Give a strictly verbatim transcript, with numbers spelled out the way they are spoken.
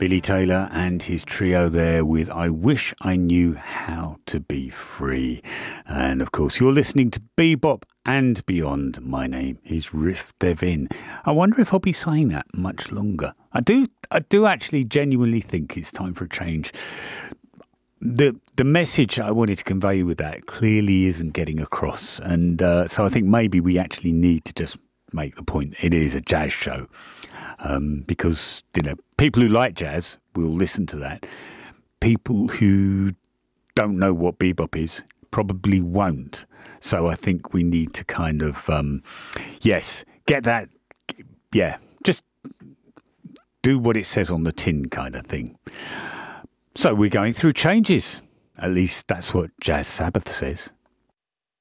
Billy Taylor and his trio there with I Wish I Knew How to Be Free. And of course, you're listening to Bebop and Beyond. My name is Riff Devin. I wonder if I'll be saying that much longer. I do, I do actually genuinely think it's time for a change. The the message I wanted to convey with that clearly isn't getting across. And uh, so I think maybe we actually need to just make the point it is a jazz show. Um, because, you know, people who like jazz will listen to that. People who don't know what bebop is probably won't. So I think we need to kind of, um, yes, get that, yeah, just do what it says on the tin kind of thing. So we're going through changes. At least that's what Jazz Sabbath says.